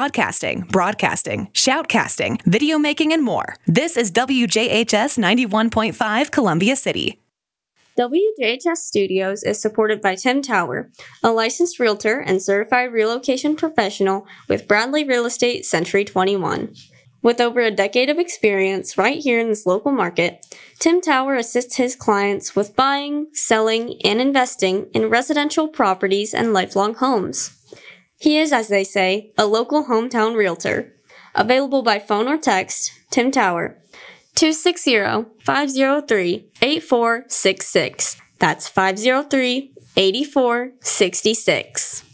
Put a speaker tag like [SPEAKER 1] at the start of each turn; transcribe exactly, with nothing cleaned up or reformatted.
[SPEAKER 1] podcasting, broadcasting, shoutcasting, video making, and more. This is W J H S ninety-one point five Columbia City.
[SPEAKER 2] W J H S Studios is supported by Tim Tower, a licensed realtor and certified relocation professional with Bradley Real Estate Century twenty-one. With over a decade of experience right here in this local market, Tim Tower assists his clients with buying, selling, and investing in residential properties and lifelong homes. He is, as they say, a local hometown realtor. Available by phone or text, Tim Tower, two six zero, five zero three, eight four six six. That's five zero three, eight four six six.